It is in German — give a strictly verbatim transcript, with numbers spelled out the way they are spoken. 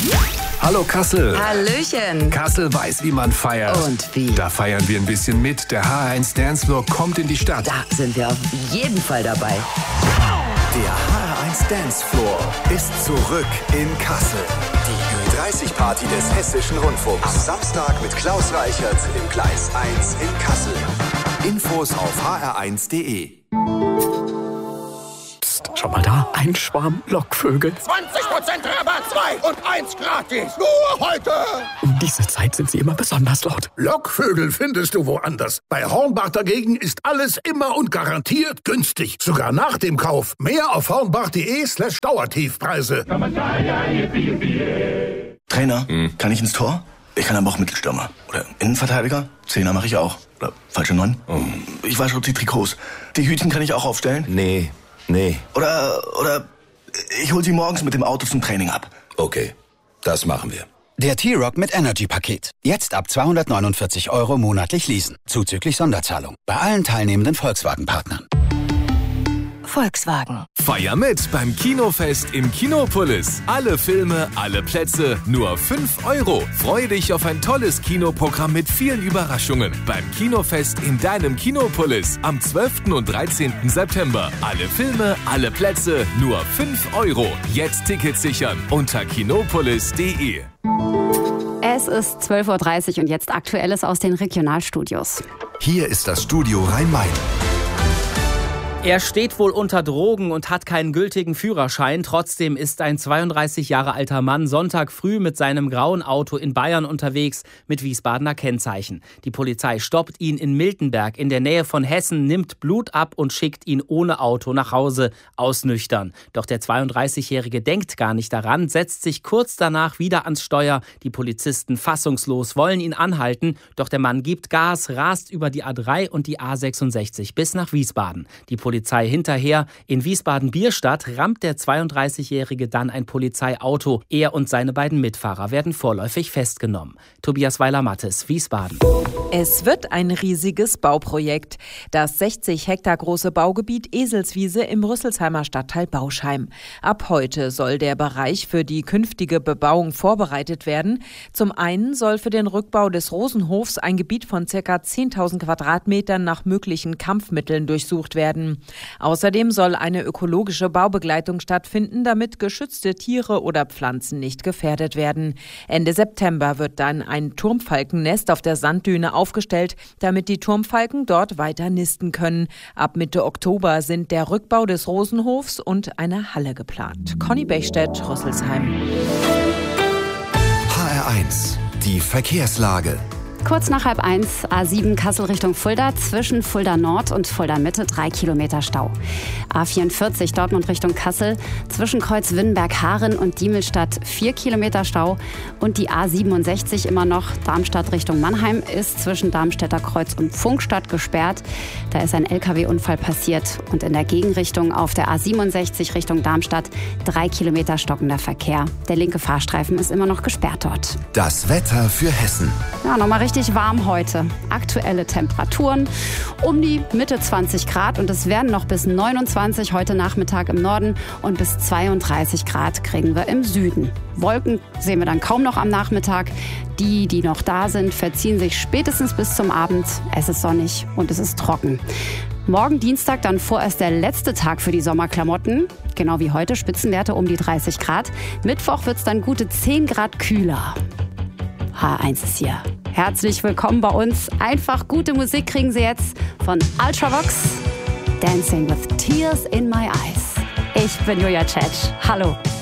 Hallo Kassel. Hallöchen. Kassel weiß, wie man feiert. Und wie? Da feiern wir ein bisschen mit. Der H R eins Dancefloor kommt in die Stadt. Da sind wir auf jeden Fall dabei. Der H R eins Dancefloor ist zurück in Kassel. Die Ü dreißig Party des Hessischen Rundfunks. Am Samstag mit Klaus Reichert im Gleis eins in Kassel. Infos auf h r eins punkt d e. Psst, schau mal da, ein Schwarm Lockvögel. zwanzig Prozent Rabatt, zwei und eins gratis. Nur heute. Um diese Zeit sind sie immer besonders laut. Lockvögel findest du woanders. Bei Hornbach dagegen ist alles immer und garantiert günstig. Sogar nach dem Kauf. Mehr auf hornbach punkt d e slash Dauertiefpreise. Trainer, hm. kann ich ins Tor? Ich kann aber auch Mittelstürmer. Oder Innenverteidiger? Zehner mache ich auch. Oder falsche Neun? Oh. Ich wasche die Trikots. Die Hütchen kann ich auch aufstellen? Nee, nee. Oder, oder ich hol sie morgens mit dem Auto zum Training ab. Okay, das machen wir. Der T-Rock mit Energy-Paket. Jetzt ab zweihundertneunundvierzig Euro monatlich leasen. Zuzüglich Sonderzahlung. Bei allen teilnehmenden Volkswagen-Partnern. Volkswagen. Feier mit beim Kinofest im Kinopolis. Alle Filme, alle Plätze, nur fünf Euro. Freue dich auf ein tolles Kinoprogramm mit vielen Überraschungen. Beim Kinofest in deinem Kinopolis am zwölften und dreizehnten September. Alle Filme, alle Plätze, nur fünf Euro. Jetzt Tickets sichern unter kinopolis punkt d e. Es ist zwölf Uhr dreißig und jetzt Aktuelles aus den Regionalstudios. Hier ist das Studio Rhein-Main. Er steht wohl unter Drogen und hat keinen gültigen Führerschein. Trotzdem ist ein zweiunddreißig Jahre alter Mann Sonntag früh mit seinem grauen Auto in Bayern unterwegs mit Wiesbadener Kennzeichen. Die Polizei stoppt ihn in Miltenberg in der Nähe von Hessen, nimmt Blut ab und schickt ihn ohne Auto nach Hause ausnüchtern. Doch der zweiunddreißigjährige denkt gar nicht daran, setzt sich kurz danach wieder ans Steuer. Die Polizisten fassungslos wollen ihn anhalten, doch der Mann gibt Gas, rast über die A drei und die A sechsundsechzig bis nach Wiesbaden. Die Polizei hinterher. In Wiesbaden-Bierstadt rammt der zweiunddreißigjährige dann ein Polizeiauto. Er und seine beiden Mitfahrer werden vorläufig festgenommen. Tobias Weiler-Mattes, Wiesbaden. Es wird ein riesiges Bauprojekt. Das sechzig Hektar große Baugebiet Eselswiese im Rüsselsheimer Stadtteil Bauschheim. Ab heute soll der Bereich für die künftige Bebauung vorbereitet werden. Zum einen soll für den Rückbau des Rosenhofs ein Gebiet von ca. zehntausend Quadratmetern nach möglichen Kampfmitteln durchsucht werden. Außerdem soll eine ökologische Baubegleitung stattfinden, damit geschützte Tiere oder Pflanzen nicht gefährdet werden. Ende September wird dann ein Turmfalkennest auf der Sanddüne aufgestellt, damit die Turmfalken dort weiter nisten können. Ab Mitte Oktober sind der Rückbau des Rosenhofs und eine Halle geplant. Conny Bechstedt, Rüsselsheim. H R eins, die Verkehrslage. Kurz nach halb eins, A sieben Kassel Richtung Fulda, zwischen Fulda Nord und Fulda Mitte drei Kilometer Stau. A vierundvierzig Dortmund Richtung Kassel, zwischen Kreuz Winnberg-Haaren und Diemelstadt vier Kilometer Stau. Und die A siebenundsechzig immer noch Darmstadt Richtung Mannheim ist zwischen Darmstädter Kreuz und Pfungstadt gesperrt. Da ist ein L K W-Unfall passiert und in der Gegenrichtung auf der A siebenundsechzig Richtung Darmstadt drei Kilometer stockender Verkehr. Der linke Fahrstreifen ist immer noch gesperrt dort. Das Wetter für Hessen. Ja, nochmal richtig warm heute. Aktuelle Temperaturen um die Mitte zwanzig Grad und es werden noch bis neunundzwanzig heute Nachmittag im Norden und bis zweiunddreißig Grad kriegen wir im Süden. Wolken sehen wir dann kaum noch am Nachmittag. Die, die noch da sind, verziehen sich spätestens bis zum Abend. Es ist sonnig und es ist trocken. Morgen Dienstag dann vorerst der letzte Tag für die Sommerklamotten. Genau wie heute Spitzenwerte um die dreißig Grad. Mittwoch wird es dann gute zehn Grad kühler. H eins ist hier. Herzlich willkommen bei uns. Einfach gute Musik kriegen Sie jetzt von Ultravox. Dancing with Tears in My Eyes. Ich bin Julia Tschetsch. Hallo.